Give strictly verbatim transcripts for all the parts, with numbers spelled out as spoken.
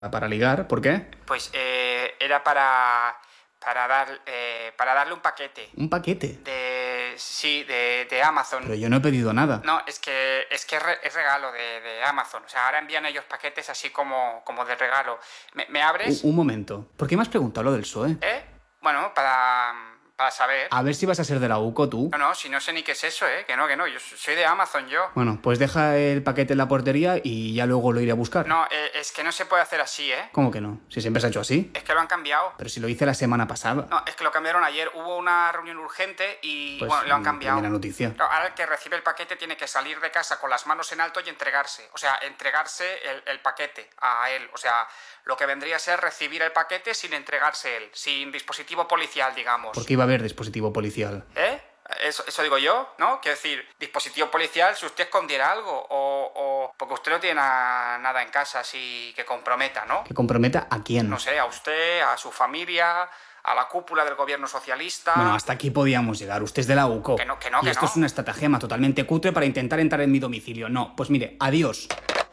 Para ligar, ¿por qué? Pues eh, era para para dar eh, para darle un paquete. ¿Un paquete? De sí, de, de Amazon. Pero yo no he pedido nada. No, es que es que es, re, es regalo de, de Amazon. O sea, ahora envían ellos paquetes así como, como de regalo. ¿Me, me abres? Un, un momento. ¿Por qué me has preguntado lo del P S O E? ¿Eh? Bueno, para... para saber. A ver si vas a ser de la U C O tú. No, no, si no sé ni qué es eso, ¿eh? Que no, que no, yo soy de Amazon, yo. Bueno, pues deja el paquete en la portería y ya luego lo iré a buscar. No, eh, es que no se puede hacer así, ¿eh? ¿Cómo que no? Si siempre se ha hecho así. Es que lo han cambiado. Pero si lo hice la semana pasada. No, es que lo cambiaron ayer. Hubo una reunión urgente y, pues, bueno, lo han cambiado. Buena noticia. Claro, ahora el que recibe el paquete tiene que salir de casa con las manos en alto y entregarse. O sea, entregarse el, el paquete a él. O sea, lo que vendría a ser recibir el paquete sin entregarse él. Sin dispositivo policial, digamos. ¿Por qué iba a haber dispositivo policial? ¿Eh? Eso, eso digo yo, ¿no? Quiero decir, dispositivo policial si usted escondiera algo o... o porque usted no tiene na, nada en casa así que comprometa, ¿no? ¿Que comprometa a quién? No sé, a usted, a su familia, a la cúpula del gobierno socialista... Bueno, hasta aquí podíamos llegar. Usted es de la U C O. Que no, que no, y que esto no. es una estratagema totalmente cutre para intentar entrar en mi domicilio. No, pues mire, adiós.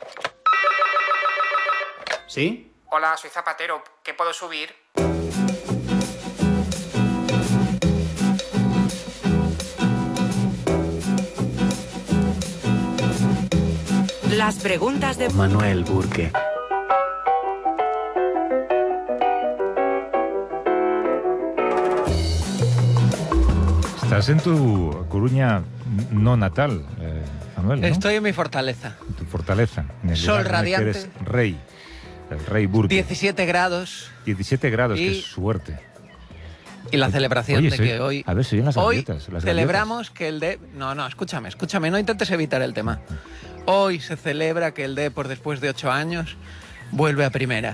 ¿Sí? Hola, soy Zapatero. ¿Qué puedo subir? Las preguntas de Manuel Burke. Estás en tu Coruña no natal, eh, Manuel, ¿no? Estoy en mi fortaleza. En tu fortaleza. En el Sol lugar en el que radiante. eres rey. El rey Burke. diecisiete grados. diecisiete grados, y... qué suerte. Y la celebración Oye, de soy... que hoy... A ver, soy en las Hoy gaviotas, las celebramos gaviotas. Que el de... No, no, escúchame, escúchame, no intentes evitar el tema. Hoy se celebra que el Depor, después de ocho años, vuelve a primera.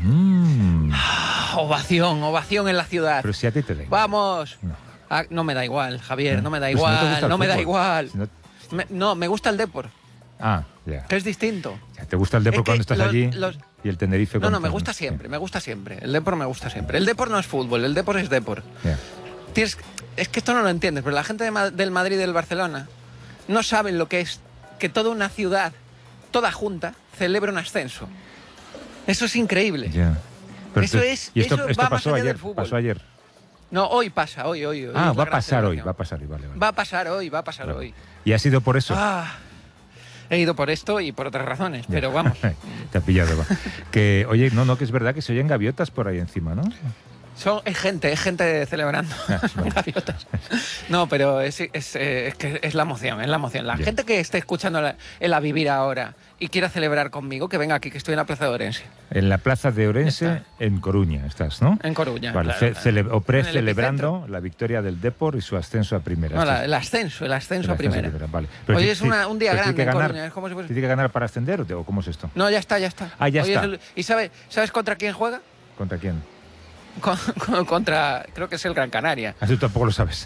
Mm. Ah, ovación, ovación en la ciudad. Pero si a ti te da igual. ¡Vamos! No, ah, no me da igual, Javier, no, no me da pues igual, si no, te no me fútbol. da igual. Si no... Me... no, me gusta el Depor. Ah, ya. Que es distinto. Ya, ¿te gusta el Depor es que cuando estás los, allí los... y el Tenerife No, cuando no, me estás... gusta siempre, me gusta siempre. El Depor me gusta siempre. El Depor no es fútbol, el Depor es Depor. Ya. Tienes... Es que esto no lo entiendes, pero la gente de Ma- del Madrid y del Barcelona no saben lo que es que toda una ciudad, toda junta, celebra un ascenso. Eso es increíble. Ya. Pero Eso tú- es- y esto, eso esto va más pasó allá ayer, del fútbol. pasó ayer. No, hoy pasa, hoy, hoy. hoy Ah, es va la a gran pasar hoy, celebración. va a pasar hoy, vale, vale. Va a pasar hoy, va a pasar Vale. hoy. Y ha sido por eso. Ah, he ido por esto y por otras razones, Ya. pero vamos. Te ha pillado. Va. Que, oye, no, no, que es verdad que se oyen gaviotas por ahí encima, ¿no? Son, es gente, es gente celebrando. Ah, vale. Gaviotas. No, pero es, es, eh, es que es la emoción, es la emoción. La Ya. gente que esté escuchando la- el A Vivir ahora y quiera celebrar conmigo, que venga aquí, que estoy en la Plaza de Orense, En la plaza de Orense, Ya está. en Coruña, estás, ¿no? en Coruña. Vale, claro, ce- claro. cele- o En el pre-celebrando la victoria del Depor y su ascenso a primera. No, la- Estás- el ascenso, el ascenso el a primera. Vale. Pero Hoy ti- es ti- una- un día pero tiene grande que en ganar, Coruña, es como si fuese- ¿Tiene que ganar para ascender o, te- o cómo es esto? No, ya está, ya está. Ah, ya Hoy es está. el- ¿Y sabe, sabes contra quién juega? ¿Contra quién? Con- con- contra, creo que es el Gran Canaria. Ah, tú tampoco lo sabes.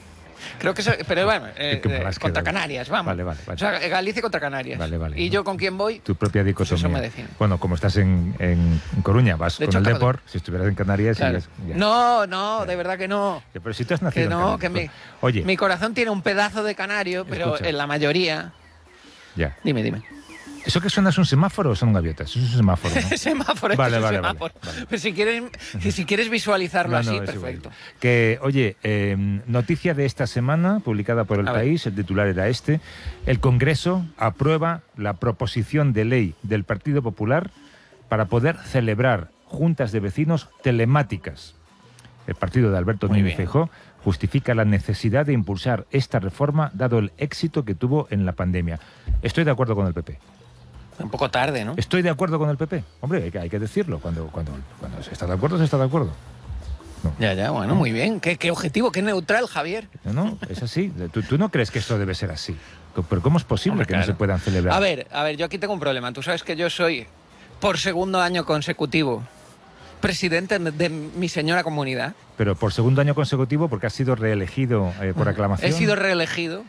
Creo que es, pero bueno, eh, Qué eh, malas contra quedas. Canarias, vamos. Vale, vale, vale. O sea, Galicia contra Canarias. Vale, vale. ¿Y yo con quién voy? Tu propia dicotomía. eso me define. Bueno, como estás en, en Coruña, vas De con hecho, el acabo de- Depor. Si estuvieras en Canarias, Claro. irías- ya. No, no, de verdad que no. Ya, pero si tú has nacido Que en no, Canarias, que mi, pues, Oye, mi corazón tiene un pedazo de canario, pero Escucha. en la mayoría... ya. Dime, dime. ¿Eso que suena es un semáforo o son gaviotas? Eso es un semáforo, ¿no? Semáforo, Vale, esto es un vale, vale, semáforo. vale. Pero si quieres, si quieres visualizarlo No, así, no, es igual. perfecto. Que, oye, eh, noticia de esta semana, publicada por El A ver. País, el titular era este, el Congreso aprueba la proposición de ley del Partido Popular para poder celebrar juntas de vecinos telemáticas. El partido de Alberto Muy Núñez bien. Feijóo justifica la necesidad de impulsar esta reforma dado el éxito que tuvo en la pandemia. Estoy de acuerdo con el P P. Un poco tarde, ¿no? Estoy de acuerdo con el P P. Hombre, hay que, hay que decirlo. Cuando, cuando, cuando se está de acuerdo, se está de acuerdo. No. Ya, ya, bueno, muy bien. ¿Qué, qué objetivo, qué neutral, Javier. No, no, es así. ¿Tú, tú no crees que esto debe ser así? ¿Pero cómo es posible Hombre, que no claro. se puedan celebrar? A ver, a ver, yo aquí tengo un problema. Tú sabes que yo soy, por segundo año consecutivo, presidente de, de mi señora comunidad. Pero por segundo año consecutivo, porque has sido reelegido eh, por aclamación. He sido reelegido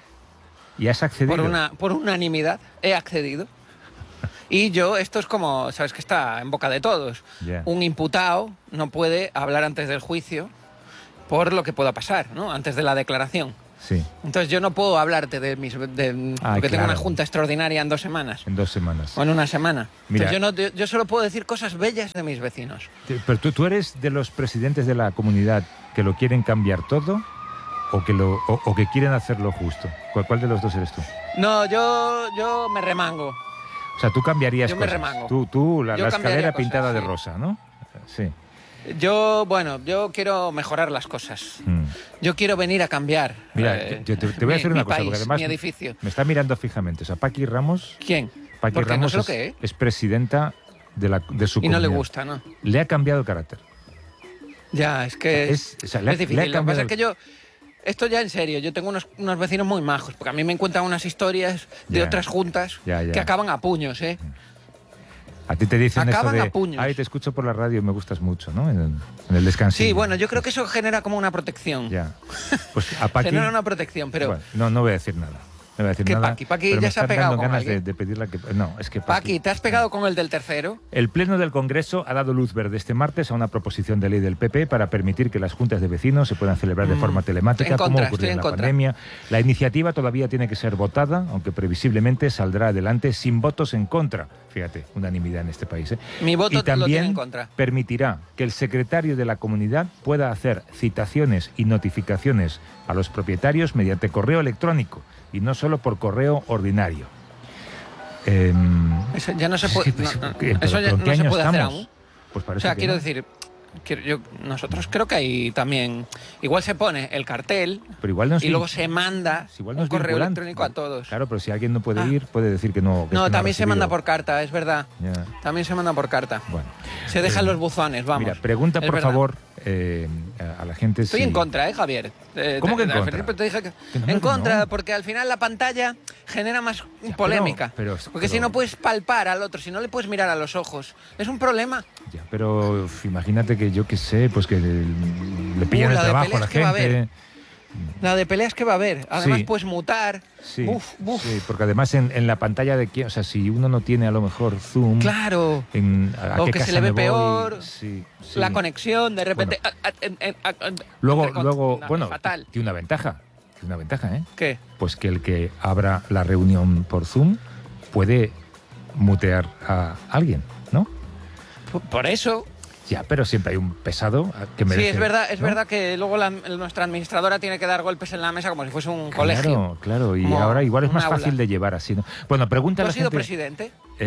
Y has accedido. por, una, por unanimidad. He accedido. Y yo, esto es como, sabes que está en boca de todos. Ya. Un imputado no puede hablar antes del juicio por lo que pueda pasar, ¿no? Antes de la declaración. Sí. Entonces yo no puedo hablarte de mis... De, Ah, porque tengo claro. una junta extraordinaria en dos semanas. En dos semanas. O en una semana. Mira. Entonces yo, no, yo, yo solo puedo decir cosas bellas de mis vecinos. Te- Pero tú, tú eres de los presidentes de la comunidad que lo quieren cambiar todo o que, lo, o, o que quieren hacerlo justo. ¿Cuál, cuál de los dos eres tú? No, yo, yo me remango. O sea, tú cambiarías Yo me cosas. remango. Tú, tú la, Yo la cambiaría escalera cosas, pintada de sí. rosa, ¿no? Sí. Yo, bueno, yo quiero mejorar las cosas. Mm. Yo quiero venir a cambiar. Mira, eh, yo te, te voy a mi- decir una mi cosa, país, porque además mi edificio. me está mirando fijamente. O sea, Paqui Ramos, ¿Quién? Paqui Porque no Ramos sé lo es, que es. es presidenta de, la, de su Y no le comunidad. gusta, ¿no? Le ha cambiado el carácter. Ya, es que Es- es, o sea, le ha- es difícil. le ha Lo que cambiado pasa el- es que yo, esto ya en serio, yo tengo unos, unos vecinos muy majos, porque a mí me cuentan unas historias de Ya. otras juntas Ya, ya. que acaban a puños, ¿eh? A ti te dicen Acaban eso a de, puños. ay, te escucho por la radio y me gustas mucho, ¿no? En, en el descanso. Sí, bueno, yo creo que eso genera como una protección. Ya. Pues a Paqui... Genera una protección, pero... Bueno, no, no voy a decir nada. No voy a decir ¿Qué nada. Paqui? Paqui pero ya me se ha están pegado dando con ganas de, alguien. de pedirle que... No, es que Paqui, ¿te has pegado con el del tercero? El Pleno del Congreso ha dado luz verde este martes a una proposición de ley del P P para permitir que las juntas de vecinos se puedan celebrar de Mm, forma telemática, en como contra, ocurrió estoy en en la contra. pandemia. La iniciativa todavía tiene que ser votada, aunque previsiblemente saldrá adelante sin votos en contra. Fíjate, unanimidad en este país. ¿eh? Mi voto y lo tiene también en contra. permitirá que el secretario de la comunidad pueda hacer citaciones y notificaciones a los propietarios mediante correo electrónico y no solo por correo ordinario. Em, Eso ya no se es puede, que, pues, no, no, ¿pero eso ya en no qué se año puede hacer estamos? aún. Pues O parece sea, que quiero no. decir, quiero- yo, nosotros creo que hay también... Igual se pone el cartel Pero igual no es y vin- luego se manda si igual no un es correo vinculante. electrónico a todos. Claro, pero si alguien no puede Ah. ir, puede decir que no. que No, es que ha también se manda recibido. por carta, es verdad. Ya. También se manda por carta. Bueno. Se dejan Eh, los buzones, vamos. Mira, pregunta Es por verdad. favor eh, a a la gente Estoy si... en contra, ¿eh, Javier? Eh, ¿Cómo que en al contra? principio te dije que- Que no, en que contra, no. porque al final la pantalla genera más pero- polémica. pero- porque si pero- no puedes palpar al otro, si no le puedes mirar a los ojos, es un problema. Ya, pero uf, imagínate que yo qué sé, pues que le, le pillan Uh, el la de trabajo a peleas la que va a haber. gente. La de peleas que va a haber. Además Sí. puedes mutar. Sí, Uf, uf. sí, porque además en, en la pantalla de quién, o sea, si uno no tiene a lo mejor zoom, Claro. en, a, a O qué que casa se le ve me voy, peor, sí, sí. La conexión, de repente... Bueno. ah, ah, en- en- ah, ah, Luego, entre- luego, no, bueno, fatal. tiene una ventaja, tiene una ventaja, ¿eh? ¿Qué? Pues que el que abra la reunión por Zoom puede mutear a alguien, ¿no? P- Por eso... Ya, pero siempre hay un pesado que merece. Sí, es verdad, es ¿no? verdad que luego la- nuestra administradora tiene que dar golpes en la mesa como si fuese un Claro, colegio. claro, y Como ahora igual es un más aula. fácil de llevar así, ¿no? Bueno, pregunta ¿Tú a la has sido gente. presidente?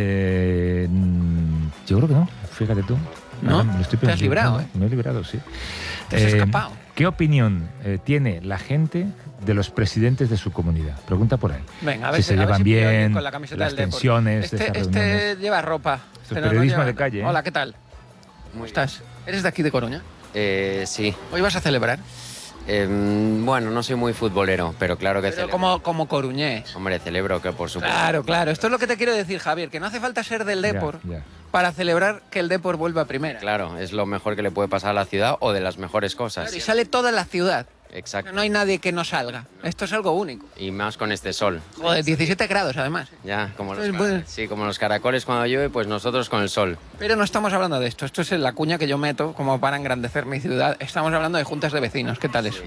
Eh, mm, yo creo que no, fíjate tú. ¿No? me lo estoy Te has pensando. librado, No, ¿eh? Me he librado, sí. Te has escapado. ¿Qué opinión eh, tiene la gente de los presidentes de su comunidad? Pregunta por él. Venga, a ver si se a ver llevan si pillo a alguien bien, con la camiseta las del Depor. tensiones de Este, esas este reuniones. lleva ropa. Esto es pero no periodismo lleva- de calle, ¿eh? Hola, ¿qué tal? ¿Cómo estás? ¿Eres de aquí de Coruña? Eh, sí. ¿Hoy vas a celebrar? Eh, bueno, no soy muy futbolero, pero claro que Pero celebro. como, como coruñés. Hombre, celebro que por supuesto. Claro, claro. Esto es lo que te quiero decir, Javier, que no hace falta ser del Ya, Depor ya. para celebrar que el Depor vuelva a primera. Claro, es lo mejor que le puede pasar a la ciudad o de las mejores cosas. Claro, y sale toda la ciudad. Exacto. No hay nadie que no salga. Esto es algo único. Y más con este sol. Joder, diecisiete grados además. Ya, como los, Es ca- bueno. sí, como los caracoles cuando llueve, pues nosotros con el sol. Pero no estamos hablando de esto. Esto es la cuña que yo meto como para engrandecer mi ciudad. Estamos hablando de juntas de vecinos. ¿Qué tal eso?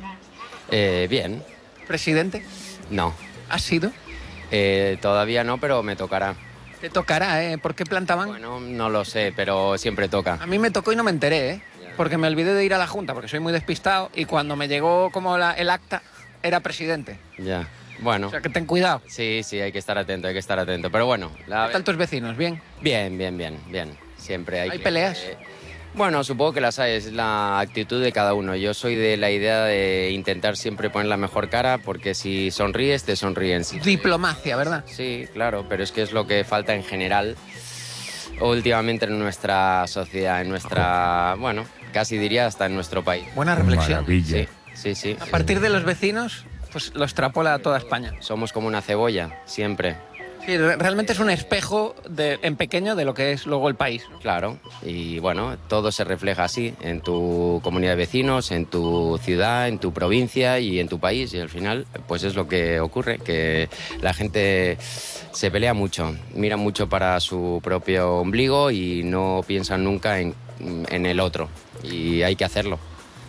Eh, bien, ¿Presidente? no. ¿Has sido? Eh, todavía no, pero me tocará. Te tocará, ¿eh? ¿Por qué plantaban? Bueno, no lo sé, pero siempre toca. A mí me tocó y no me enteré, ¿eh? Porque me olvidé de ir a la junta, porque soy muy despistado. Y cuando me llegó como la- el acta, era presidente. Ya. Bueno. O sea, que ten cuidado. Sí, sí, hay que estar atento, hay que estar atento. Pero bueno, la... ¿Qué tal tus vecinos? ¿Bien? Bien, bien, bien, bien. Siempre hay ¿Hay que- peleas? eh, bueno, supongo que las hay, es la actitud de cada uno. Yo soy de la idea de intentar siempre poner la mejor cara, porque si sonríes, te sonríen. Si- Diplomacia, ¿verdad? Sí, claro, pero es que es lo que falta en general últimamente en nuestra sociedad, en nuestra, bueno, casi diría hasta en nuestro país. Buena reflexión. Maravilla. Sí, sí, sí. A partir de los vecinos, pues lo extrapola a toda España. Somos como una cebolla, siempre. Sí, re- realmente es un espejo de, en pequeño de lo que es luego el país, ¿no? Claro, y bueno, todo se refleja así en tu comunidad de vecinos, en tu ciudad, en tu provincia y en tu país. Y al final, pues es lo que ocurre, que la gente se pelea mucho, mira mucho para su propio ombligo y no piensan nunca en, en el otro. Y hay que hacerlo.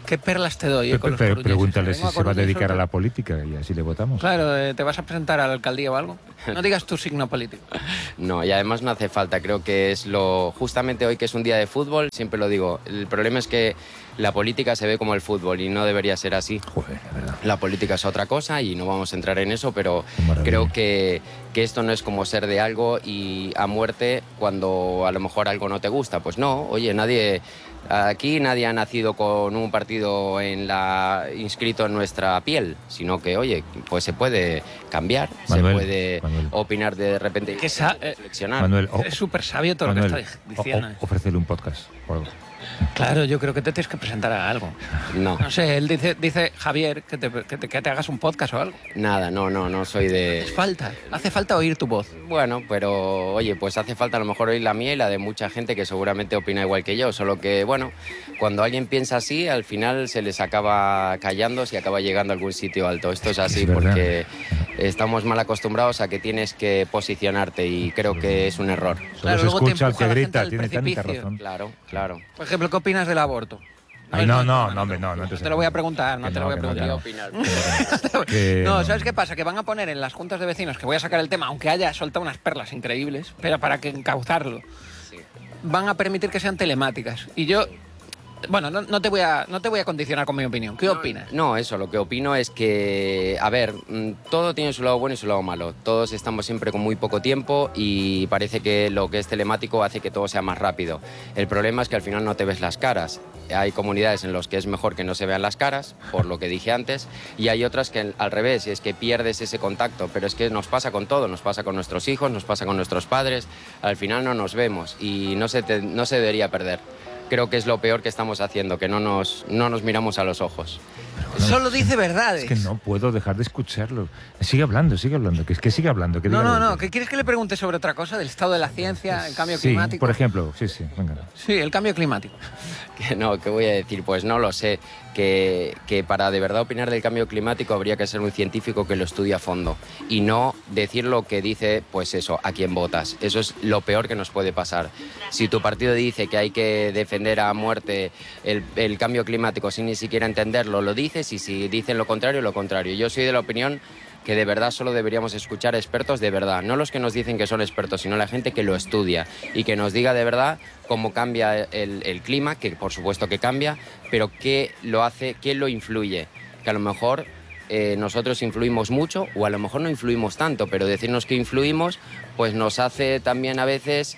¿Qué perlas te doy? eh, Pero, con los pero coruñeses? pregúntale si Vengo a se va a Coruña y dedicar a suelto- la política y así le votamos. Claro, eh, ¿te vas a presentar a la alcaldía o algo? No digas tu signo político. No, y además no hace falta, creo que es lo... Justamente hoy que es un día de fútbol, siempre lo digo, el problema es que la política se ve como el fútbol y no debería ser así. Joder, la verdad. La política es otra cosa y no vamos a entrar en eso, pero Qué maravilla. creo que, que esto no es como ser de algo y a muerte cuando a lo mejor algo no te gusta. Pues no, oye, nadie... Aquí nadie ha nacido con un partido en la, inscrito en nuestra piel, sino que, oye, pues se puede cambiar, Manuel, se puede Manuel. opinar de repente, Que sa- eh, reflexionar. Manuel, o- Es súper sabio todo Manuel, lo que está o- diciendo. o- ofrécele un podcast o algo. Claro, yo creo que te tienes que presentar a algo. No, No sé, él dice, dice Javier, que te, que, te, que te hagas un podcast o algo. nada, no, no, no soy de... Hace falta, hace falta oír tu voz. Bueno, pero oye, pues hace falta a lo mejor oír la mía y la de mucha gente que seguramente opina igual que yo, solo que, bueno, cuando alguien piensa así, al final se les acaba callando y acaba llegando a algún sitio alto. Esto es así Es verdad. porque estamos mal acostumbrados a que tienes que posicionarte y creo que es un error. Solo Claro, se luego te escucha al empuja que la gente grita, al tiene tanta precipicio. razón. Claro, claro. Por ejemplo, ¿qué opinas del aborto? Ay, no, no, no, hombre, no, no entres te en- lo voy a preguntar, no que te lo voy a que no, preguntar. que no. Opinar. Que No, no. ¿sabes qué pasa? Que van a poner en las juntas de vecinos, que voy a sacar el tema, aunque haya soltado unas perlas increíbles, pero para que encauzarlo, Sí. van a permitir que sean telemáticas. Y yo, bueno, no, no te voy a, no te voy a condicionar con mi opinión. ¿Qué opinas? No, eso, lo que opino es que, a ver, mm, todo tiene su lado bueno y su lado malo. Todos estamos siempre con muy poco tiempo y parece que lo que es telemático hace que todo sea más rápido. El problema es que al final no te ves las caras. Hay comunidades en las que es mejor que no se vean las caras, por lo que dije antes, y hay otras que al revés, es que pierdes ese contacto. Pero es que nos pasa con todo, nos pasa con nuestros hijos, nos pasa con nuestros padres. Al final no nos vemos y no se, te- no se debería perder. Creo que es lo peor que estamos haciendo, que no nos, no nos miramos a los ojos. Solo dice verdades. Es que no puedo dejar de escucharlo. Sigue hablando, sigue hablando, que es que sigue hablando. Que No, diga no, lo no. que- ¿Qué quieres que le pregunte sobre otra cosa? ¿Del estado de la ciencia, el cambio Sí, climático? por ejemplo, sí, sí, venga. Sí, el cambio climático. Que no, ¿qué voy a decir? Pues no lo sé. Que, que para de verdad opinar del cambio climático habría que ser un científico que lo estudie a fondo y no decir lo que dice, pues eso, a quién votas. Eso es lo peor que nos puede pasar. Si tu partido dice que hay que defender a muerte el, el cambio climático sin ni siquiera entenderlo, lo dices, y si dicen lo contrario, lo contrario. Yo soy de la opinión que de verdad solo deberíamos escuchar expertos de verdad, no los que nos dicen que son expertos, sino la gente que lo estudia y que nos diga de verdad cómo cambia el, el clima, que por supuesto que cambia, pero qué lo hace, quién lo influye, que a lo mejor eh, nosotros influimos mucho o a lo mejor no influimos tanto, pero decirnos que influimos pues nos hace también a veces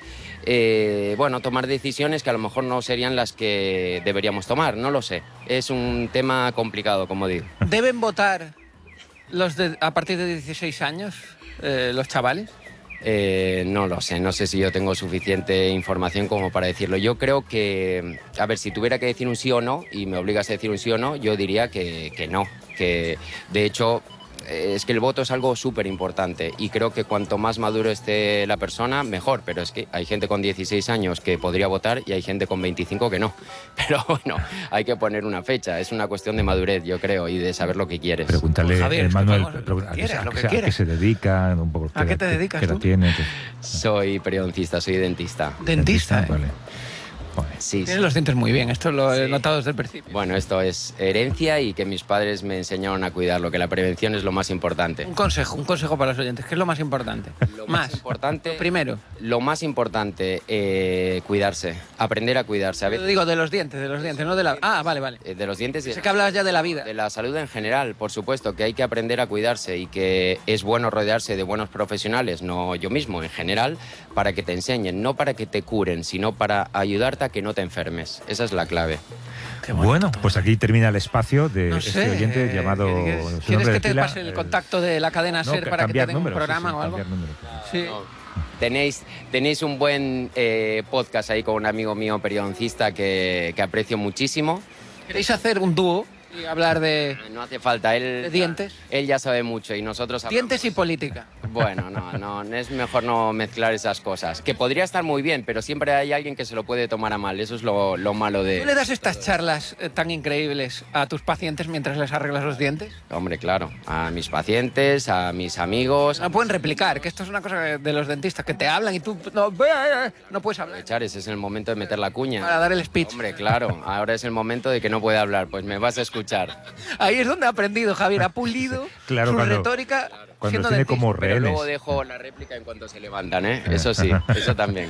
eh, bueno, tomar decisiones que a lo mejor no serían las que deberíamos tomar, no lo sé. Es un tema complicado, como digo. ¿Deben votar los de, a partir de dieciséis años, eh, los chavales? Eh, no lo sé, no sé si yo tengo suficiente información como para decirlo. Yo creo que, a ver, si tuviera que decir un sí o no, y me obligas a decir un sí o no, yo diría que, que no. Que, de hecho, eh, es que el voto es algo súper importante y creo que cuanto más maduro esté la persona, mejor. Pero es que hay gente con dieciséis años que podría votar y hay gente con veinticinco que no. Pero bueno, hay que poner una fecha. Es una cuestión de madurez, yo creo, y de saber lo que quieres. Pregúntale, Pues, Javier, eh, es que Manuel, podemos- pregun- lo que a qué quieras, se- a lo qué que se- a qué quieras. se dedica, un poco. ¿A qué edad- te dedicas qué edad tú? tiene? qué- Soy periodoncista, soy dentista. Dentista, ¿eh? Vale. Joder. Sí, sí. Tienes los dientes muy bien, esto lo he Sí. notado desde el principio. Bueno, esto es herencia y que mis padres me enseñaron a cuidarlo, que la prevención es lo más importante. Un consejo, un consejo para los oyentes, ¿qué es lo más importante? Lo más importante, Primero, lo más importante, eh, cuidarse, aprender a cuidarse. A yo veces, digo de los dientes, de los dientes, no de la... Ah, vale, vale. eh, de los dientes y Sé que hablabas ya de la vida. de la salud en general, por supuesto, que hay que aprender a cuidarse y que es bueno rodearse de buenos profesionales, no yo mismo, en general, para que te enseñen, no para que te curen, sino para ayudarte a que no te enfermes. Esa es la clave. Qué bonito Bueno, todo. pues aquí termina el espacio de No este sé, oyente eh, llamado... ¿quieres, su ¿quieres nombre que de te pila, pase el eh, contacto de la cadena no, SER ca- para que te cambiar den un número, sí, programa sí, o algo? cambiar número. Sí. Tenéis, tenéis un buen eh, podcast ahí con un amigo mío periodoncista que, que aprecio muchísimo. ¿Queréis hacer un dúo y hablar de No hace falta, él, de dientes? él ya sabe mucho y nosotros hablamos. Dientes y política. Bueno, no, no, es mejor no mezclar esas cosas. Que podría estar muy bien, pero siempre hay alguien que se lo puede tomar a mal. Eso es lo, lo malo de... ¿Tú le das estas charlas eh, tan increíbles a tus pacientes mientras les arreglas los dientes? Hombre, claro. A mis pacientes, a mis amigos... No pueden replicar, que esto es una cosa de los dentistas, que te hablan y tú no, no puedes hablar. Aprovechar, ese es el momento de meter la cuña. Para dar el speech. Hombre, claro. Ahora es el momento de que no puede hablar. Pues me vas a escuchar. Ahí es donde ha aprendido, Javier. Ha pulido Claro, su cuando- retórica Cuando siendo tiene dentista. como Pero rehenes. luego dejo la réplica en cuanto se levantan, ¿eh? Eso sí, eso también.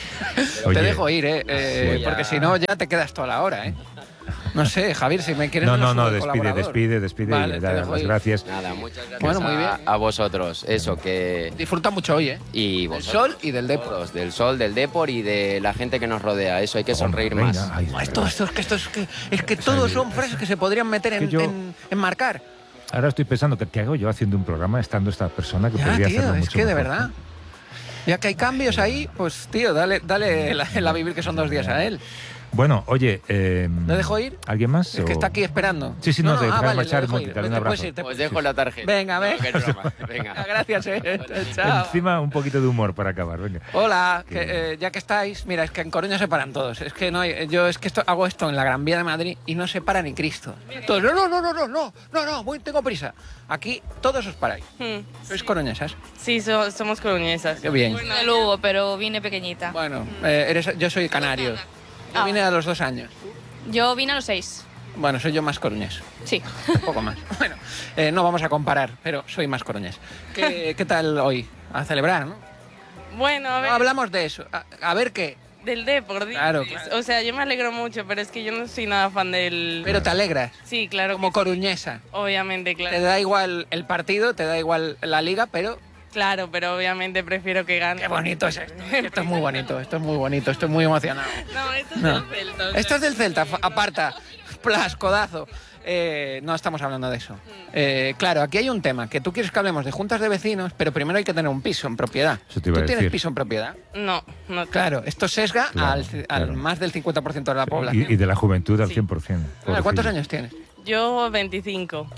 Oye, Te dejo ir, ¿eh? Eh, Sí, ya. porque si no ya te quedas toda la hora, ¿eh? No sé, Javier, si me quieres... No, me lo no, no, subo de despide, colaborador. despide, despide. Vale, y te da dejo las ir. gracias. Nada, muchas gracias Bueno, muy bien. a, a vosotros. Eso, que... Disfruta mucho hoy, ¿eh? Y Del vosotros, sol y del deporte. todos, del sol, del depor y de la gente que nos rodea. Eso, hay que sonreír Venga, más. ay, No, esto, esto, es que, esto es que, es que todos son frases que se podrían meter en, que yo- en, en marcar. Ahora estoy pensando que qué hago yo haciendo un programa estando esta persona que Ya, podría tío, hacerlo es mucho que de mejor. verdad. Ya que hay cambios ahí, pues tío, dale, dale la, la vivir que son dos días a él. Bueno, oye, eh, ¿Le dejo ir? ¿alguien más? Es que o- está aquí esperando. Sí, sí, no, te- ah, déjame vale, marchar, le dejo Monty, ir. dale un Te puedes abrazo. ir, te- Os dejo la tarjeta. Venga, No, ve. que es broma. Venga. Gracias, eh. Chao. Encima un poquito de humor para acabar, venga. Hola, Qué que, bien. eh, ya que estáis, mira, es que en Coruña se paran todos. Es que no hay, yo es que esto, hago esto en la Gran Vía de Madrid y no se para ni Cristo. Todos, no, no, no, no, no, no, no, no, muy, tengo prisa. Aquí todos os paráis. Hmm. Sois coruñesas. Sí, so- somos coruñesas. Qué bien. Bueno, de Lugo, pero vine pequeñita. Bueno, eh, eres, yo soy canario. Yo Ah. vine a los dos años. Yo vine a los seis. Bueno, soy yo más coruñés. Sí. Un poco más. Bueno, eh, no vamos a comparar, pero soy más coruñés. ¿Qué, qué tal hoy? A celebrar, ¿no? bueno, a No ver, hablamos de eso. A, a ver qué. del deporte. Claro, claro. O sea, yo me alegro mucho, pero es que yo no soy nada fan del... Pero te alegras. Sí, claro. Como que- coruñesa. Obviamente, Te claro. da igual el partido, te da igual la liga, pero Claro, pero obviamente prefiero que gane. qué bonito es esto. Esto es muy bonito, esto es muy bonito, estoy muy emocionado. No, esto es No. del Celta. o sea, Esto es del Celta, fa- aparta, plas, codazo. Eh, no estamos hablando de eso. Eh, claro, aquí hay un tema, que tú quieres que hablemos de juntas de vecinos, pero primero hay que tener un piso en propiedad. Eso te iba ¿Tú a tienes decir. piso en propiedad? No, no. Claro, esto sesga Claro, al, ci- al claro. más del cincuenta por ciento de la población. Y, y de la juventud al Sí. cien por ciento. Claro, ¿cuántos pobrecillo. años tienes? Yo veinticinco.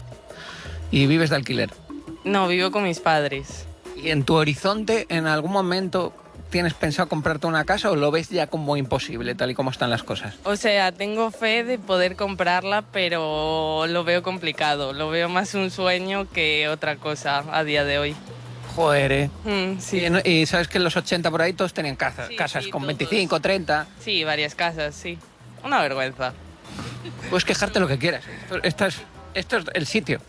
Y vives de alquiler. No, vivo con mis padres. ¿Y en tu horizonte, en algún momento, tienes pensado comprarte una casa o lo ves ya como imposible, tal y como están las cosas? O sea, tengo fe de poder comprarla, pero lo veo complicado. Lo veo más un sueño que otra cosa a día de hoy. Joder, ¿eh? Mm, sí. Y, en- y sabes que en los ochenta por ahí todos tenían casa- Sí, casas sí, con todos. veinticinco, treinta. Sí, varias casas, sí. Una vergüenza. Puedes quejarte lo que quieras. Esto, esto es, esto es el sitio.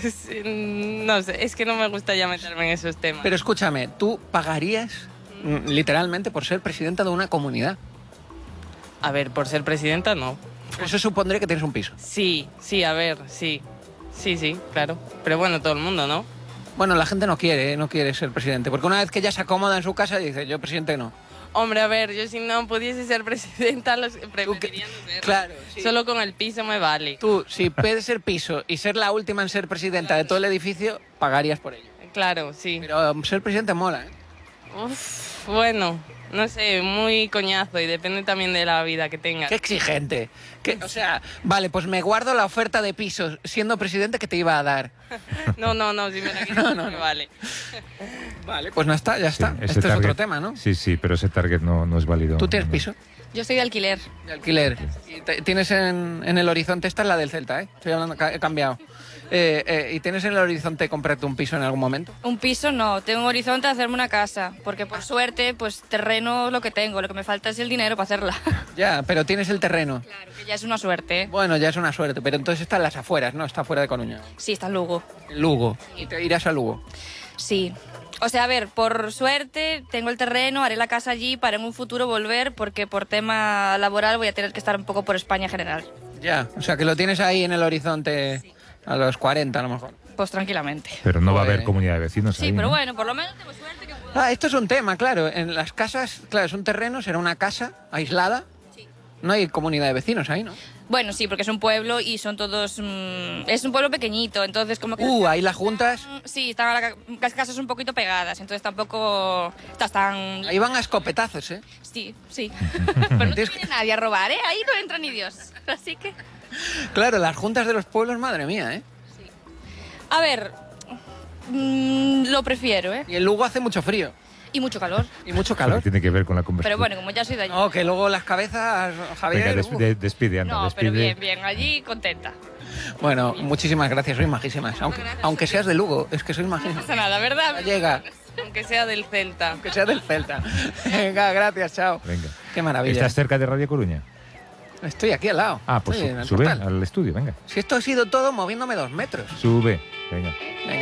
No sé, es que no me gusta ya meterme en esos temas. Pero escúchame, ¿tú pagarías mm, literalmente por ser presidenta de una comunidad? A ver, por ser presidenta, no. Eso supondría que tienes un piso. Sí, sí, a ver, sí. Sí, sí, claro. Pero bueno, todo el mundo, ¿no? Bueno, la gente no quiere, ¿eh? no quiere ser presidente. Porque una vez que ya se acomoda en su casa, dice, yo presidente no. Hombre, a ver, yo si no pudiese ser presidenta, los Tú que- preferiría no serlo. Claro, sí. Solo con el piso me vale. Tú, si puedes ser piso y ser la última en ser presidenta de todo el edificio, pagarías por ello. Claro, sí. Pero um, ser presidente mola, ¿eh? Uf, bueno, no sé, muy coñazo y depende también de la vida que tengas. Qué exigente. Que, o sea, vale, pues me guardo la oferta de pisos siendo presidente que te iba a dar. No, no, no, si me la quieres, No, no, me no. vale. Vale, pues no está, ya Sí, está. ese Este es otro target- tema, ¿no? Sí, sí, pero ese target no, no es válido. ¿Tú tienes No. piso Yo soy de alquiler. de alquiler? Y te- tienes en, en el horizonte, esta es la del Celta, ¿eh? Estoy hablando, ca- he cambiado. Eh, eh, ¿Y tienes en el horizonte comprarte un piso en algún momento? Un piso no, tengo un horizonte de hacerme una casa, porque por suerte, pues terreno es lo que tengo, lo que me falta es el dinero para hacerla. Ya, pero tienes el terreno. Claro, que ya es una suerte. ¿eh? Bueno, ya es una suerte, pero entonces está en las afueras, ¿no? Está fuera de Coruña. Sí, está en Lugo. En Lugo. Y te irás a Lugo. Sí. O sea, a ver, por suerte tengo el terreno, haré la casa allí para en un futuro volver, porque por tema laboral voy a tener que estar un poco por España en general. Ya, o sea que lo tienes ahí en el horizonte a los cuarenta a lo mejor. Pues tranquilamente. Pero no va a haber Joder. comunidad de vecinos Sí, ahí, pero ¿no? bueno, por lo menos tengo suerte que puedo... Ah, esto es un tema, claro. En las casas, claro, es un terreno, será una casa aislada. Sí. No hay comunidad de vecinos ahí, ¿no? Bueno, sí, porque es un pueblo y son todos... mm, es un pueblo pequeñito, entonces como que... Uh, ahí las juntas. Sí, están a la- las casas un poquito pegadas, entonces tampoco estás tan... Ahí van a escopetazos, ¿eh? Sí, sí. Pero no te Tienes que- viene nadie a robar, ¿eh? Ahí no entra ni Dios. Así que... Claro, las juntas de los pueblos, madre mía, ¿eh? A ver, mm, lo prefiero, ¿eh? Y en Lugo hace mucho frío. Y mucho calor. Y mucho Pero calor. tiene que ver con la conversación. Pero bueno, como ya soy de allí. No, que luego las cabezas, Javier... Venga, des- uf. de- despide, anda, No, despide. pero bien, bien, allí contenta. Bueno, muchísimas gracias, sois majísimas. Aunque, aunque seas de Lugo, es que sois No majísimas. pasa nada, ¿verdad? Llega, Aunque sea del Celta. aunque seas del Celta. Venga, gracias, chao. Venga. Qué maravilla. ¿Estás cerca de Radio Coruña? Estoy aquí al lado. Ah, pues Estoy su- en el sube portal. al estudio, venga. Si esto ha sido todo moviéndome dos metros. Sube, venga. Venga.